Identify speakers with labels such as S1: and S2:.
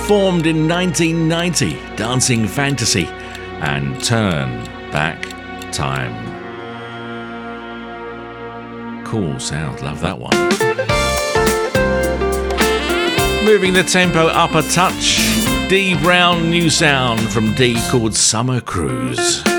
S1: formed in 1990, Dancing Fantasy and Turn Back Time. Cool sound, love that one. Moving the tempo up a touch, Dee Brown, new sound from Dee called Summer Cruise.